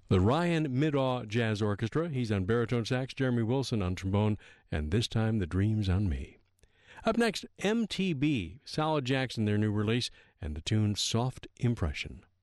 The Ryan Middaugh Jazz Orchestra. He's on baritone sax, Jeremy Wilson on trombone, and this time The Dream's on Me. Up next, MTB, Solid Jackson, their new release, and the tune Soft Impression.